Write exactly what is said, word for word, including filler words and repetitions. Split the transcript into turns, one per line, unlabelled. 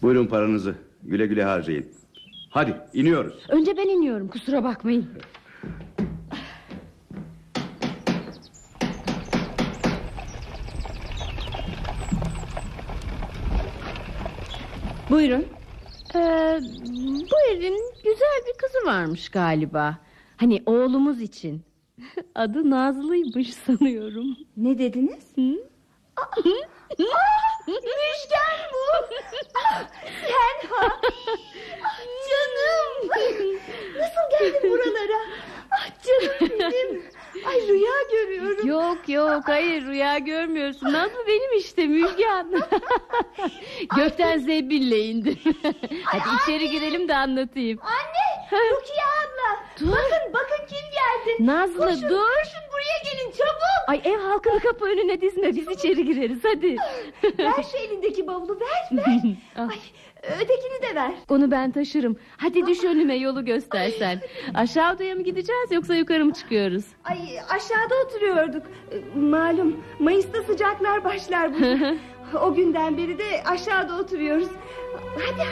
Buyurun paranızı. Güle güle harcayın. Hadi iniyoruz.
Önce ben iniyorum, kusura bakmayın. Buyurun. Ee, bu evin güzel bir kızı varmış galiba. Hani oğlumuz için. Adı Nazlı'ymış sanıyorum.
Ne dediniz?
Hı?
Aa, aa, Müjgan bu. Ah, sen ha. Ah, canım. Nasıl geldin buralara? Ah, canım benim. Ay, rüya görüyorum.
Yok yok, hayır, rüya görmüyorsun. Nazlı benim işte, Müjgan. Gökten zebille indim. Hadi
Ay,
içeri
anne.
girelim de anlatayım.
Anne, Rukiye abla.
Dur.
Bakın bakın kim geldi.
Nazlı,
koşun,
dur.
Koşun buraya gelin çabuk.
Ay, ev halkını kapı önüne dizme, biz içeri gireriz hadi.
Ver şu elindeki bavulu, ver ver.
Al.
Ay, ötekini de ver.
Onu ben taşırım. Hadi düş önüme, yolu göstersen. Aşağı odaya mı gideceğiz yoksa yukarı mı çıkıyoruz?
Ay, aşağıda oturuyorduk. Ee, Malum Mayıs'ta sıcaklar başlar bugün. O günden beri de aşağıda oturuyoruz. Hadi